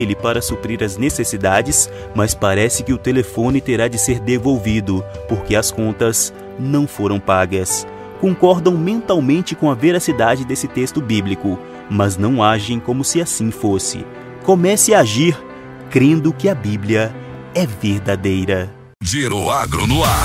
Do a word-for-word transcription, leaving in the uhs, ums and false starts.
ele para suprir as necessidades, mas parece que o telefone terá de ser devolvido, porque as contas não foram pagas. Concordam mentalmente com a veracidade desse texto bíblico, mas não agem como se assim fosse. Comece a agir crendo que a Bíblia é verdadeira. Giro Agro no ar.